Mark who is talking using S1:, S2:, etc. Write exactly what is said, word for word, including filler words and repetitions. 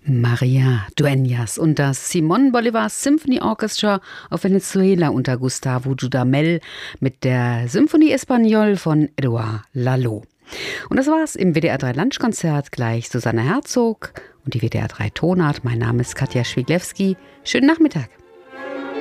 S1: Maria Dueñas und das Simón Bolívar Symphony Orchestra auf Venezuela unter Gustavo Dudamel mit der Symphonie Español von Eduard Lalo. Und das war's im W D R drei Lunchkonzert. Gleich Susanne Herzog und die W D R drei Tonart. Mein Name ist Katja Schwiglewski. Schönen Nachmittag.